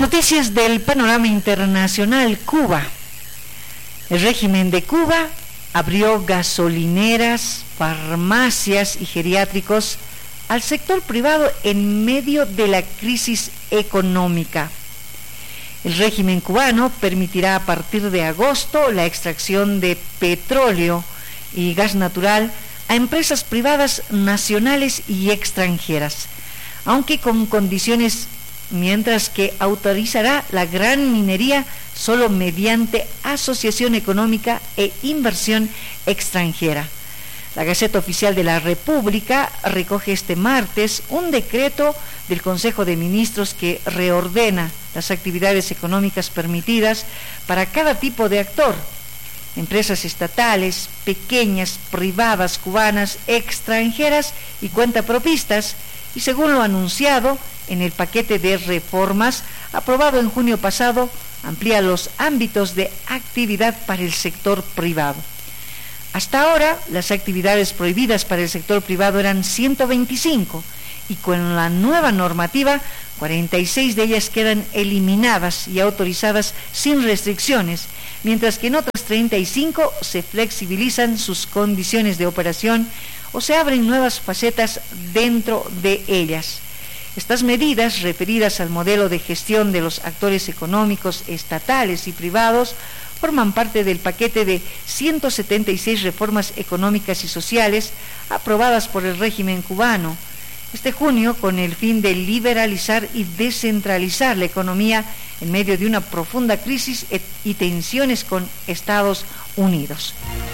Noticias del panorama internacional. Cuba. El régimen de Cuba abrió gasolineras, farmacias y geriátricos al sector privado en medio de la crisis económica. El régimen cubano permitirá a partir de agosto la extracción de petróleo y gas natural a empresas privadas nacionales y extranjeras, aunque con condiciones, mientras que autorizará la gran minería solo mediante asociación económica e inversión extranjera. La Gaceta Oficial de la República recoge este martes un decreto del Consejo de Ministros que reordena las actividades económicas permitidas para cada tipo de actor: empresas estatales, pequeñas, privadas, cubanas, extranjeras y cuentapropistas, y según lo anunciado en el paquete de reformas aprobado en junio pasado, amplía los ámbitos de actividad para el sector privado. Hasta ahora, las actividades prohibidas para el sector privado eran 125, y con la nueva normativa, 46 de ellas quedan eliminadas y autorizadas sin restricciones, mientras que en otras 35 se flexibilizan sus condiciones de operación o se abren nuevas facetas dentro de ellas. Estas medidas, referidas al modelo de gestión de los actores económicos estatales y privados, forman parte del paquete de 176 reformas económicas y sociales aprobadas por el régimen cubano este junio, con el fin de liberalizar y descentralizar la economía en medio de una profunda crisis y tensiones con Estados Unidos.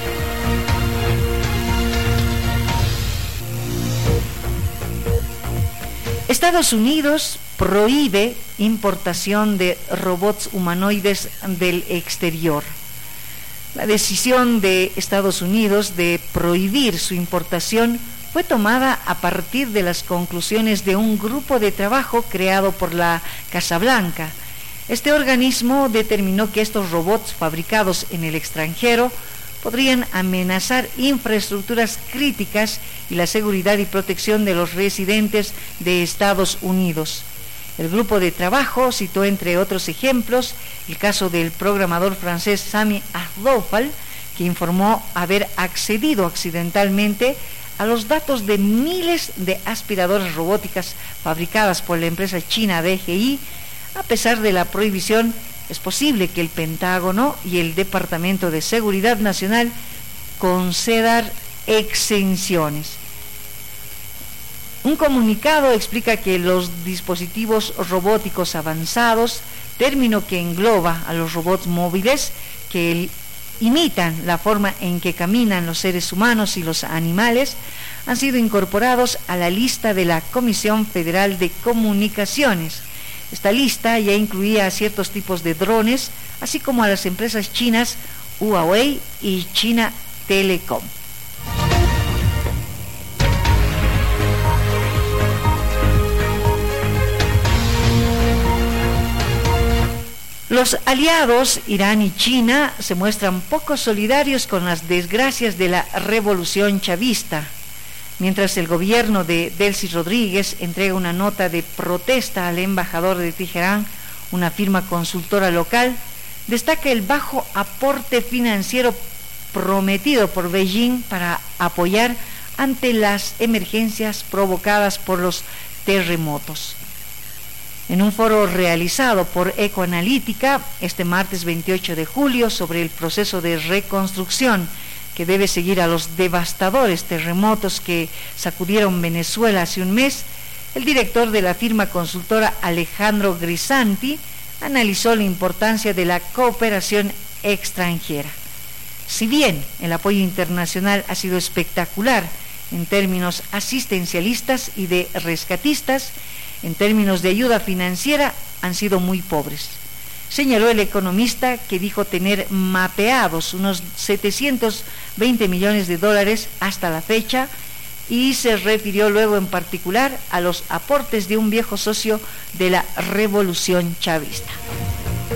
Estados Unidos prohíbe importación de robots humanoides del exterior. La decisión de Estados Unidos de prohibir su importación fue tomada a partir de las conclusiones de un grupo de trabajo creado por la Casa Blanca. Este organismo determinó que estos robots fabricados en el extranjero podrían amenazar infraestructuras críticas y la seguridad y protección de los residentes de Estados Unidos. El grupo de trabajo citó, entre otros ejemplos, el caso del programador francés Sami Ardouphal, que informó haber accedido accidentalmente a los datos de miles de aspiradoras robóticas fabricadas por la empresa china DJI. A pesar de la prohibición, es posible que el Pentágono y el Departamento de Seguridad Nacional concedan exenciones. Un comunicado explica que los dispositivos robóticos avanzados, término que engloba a los robots móviles que imitan la forma en que caminan los seres humanos y los animales, han sido incorporados a la lista de la Comisión Federal de Comunicaciones. Esta lista ya incluía a ciertos tipos de drones, así como a las empresas chinas Huawei y China Telecom. Los aliados Irán y China se muestran poco solidarios con las desgracias de la revolución chavista. Mientras el gobierno de Delcy Rodríguez entrega una nota de protesta al embajador de Teherán, una firma consultora local destaca el bajo aporte financiero prometido por Beijing para apoyar ante las emergencias provocadas por los terremotos. En un foro realizado por Ecoanalítica este martes 28 de julio sobre el proceso de reconstrucción que debe seguir a los devastadores terremotos que sacudieron Venezuela hace un mes, el director de la firma consultora Alejandro Grisanti analizó la importancia de la cooperación extranjera. Si bien el apoyo internacional ha sido espectacular en términos asistencialistas y de rescatistas, en términos de ayuda financiera han sido muy pobres. Señaló el economista, que dijo tener mapeados unos 720 millones de dólares hasta la fecha, y se refirió luego en particular a los aportes de un viejo socio de la revolución chavista.